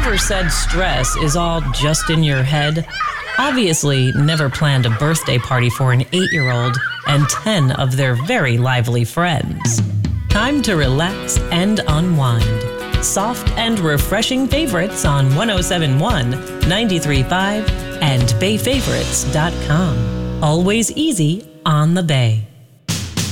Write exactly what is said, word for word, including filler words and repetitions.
Whoever said stress is all just in your head obviously never planned a birthday party for an eight-year-old and ten of their very lively friends. Time to relax and unwind. Soft and refreshing favorites on one oh seven point one, ninety-three point five, and bay favorites dot com. Always easy on the Bay.